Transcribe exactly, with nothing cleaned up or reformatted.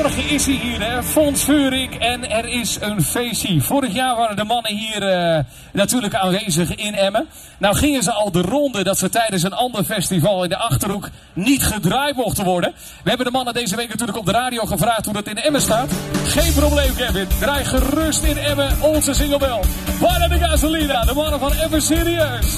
Morgen is hij hier, hè? Fons Vuurik. En er is een feestje. Vorig jaar waren de mannen hier uh, natuurlijk aanwezig in Emmen. Nou gingen ze al de ronde dat ze tijdens een ander festival in de Achterhoek niet gedraaid mochten worden. We hebben de mannen deze week natuurlijk op de radio gevraagd hoe dat in Emmen staat. Geen probleem, Kevin. Draai gerust in Emmen onze single bell. Para de Gasolina, de mannen van Emmen Serieus.